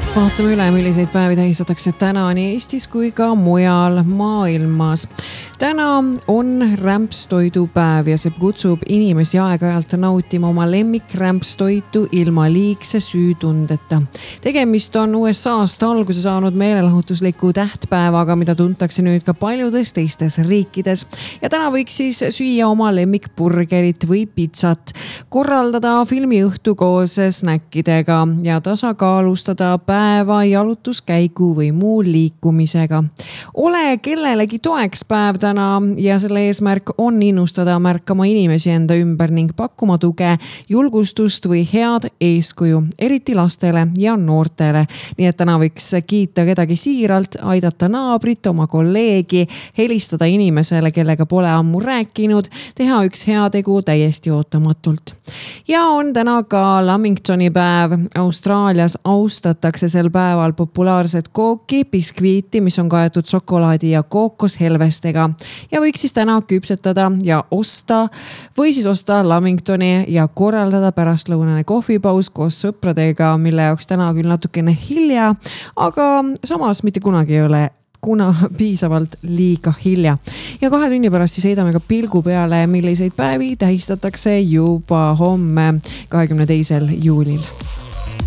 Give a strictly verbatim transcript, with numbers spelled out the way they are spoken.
Vaatame üle, milliseid päevi tähistatakse täna nii Eestis kui ka mujal maailmas. Täna on rämpstoidupäev ja see kutsub inimesi aeg-ajalt nautima oma lemmikrämpstoitu ilma liigse süütundeta. Tegemist on U S A-st alguse saanud meelelahutusliku tähtpäevaga, mida tuntakse nüüd ka paljudes teistes riikides. Ja täna võiks siis süüa oma lemmikburgerit või pizzat, korraldada filmiõhtu koos snäkkidega ja tasakaalustada päeva jalutuskäigu või muu liikumisega. Ole kellelegi toeks päev täna ja selle eesmärk on innustada märkama inimesi enda ümber ning pakkuma tuge, julgustust või head eeskuju, eriti lastele ja noortele. Nii et täna võiks kiita kedagi siiralt, aidata naabrit, oma kolleegi, helistada inimesele, kellega pole ammu rääkinud, teha üks heategu täiesti ootamatult. Ja on täna ka Lamingtoni päev. Austraalias austatakse sel päeval populaarset kooki, biskviiti, mis on kaetud šokolaadi ja kookoshelvestega. Ja võiks siis täna küpsetada ja osta või siis osta Lamingtoni ja korraldada pärastlõunane kohvipaus koos sõpradega, mille jaoks täna küll natukene hilja, aga samas mitte kunagi ei ole kuna piisavalt liiga hilja. Ja kahe tunni pärast siis heidame ka pilgu peale, milliseid päevi tähistatakse juba homme kahekümne teisel juulil.